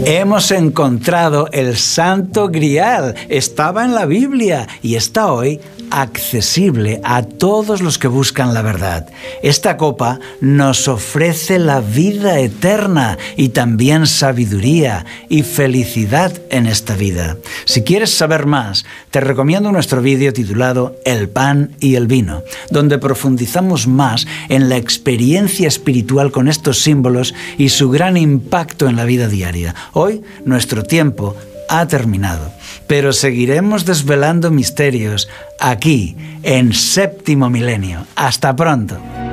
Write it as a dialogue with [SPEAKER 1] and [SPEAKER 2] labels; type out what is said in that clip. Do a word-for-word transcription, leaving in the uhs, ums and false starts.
[SPEAKER 1] Hemos encontrado el Santo Grial. Estaba en la Biblia y está hoy accesible a todos los que buscan la verdad. Esta copa nos ofrece la vida eterna y también sabiduría y felicidad en esta vida. Si quieres saber más, te recomiendo nuestro vídeo titulado El pan y el vino, donde profundizamos más en la experiencia espiritual con estos símbolos y su gran impacto en la vida diaria. Hoy, nuestro tiempo ha terminado, pero seguiremos desvelando misterios aquí en Séptimo Milenio. Hasta pronto.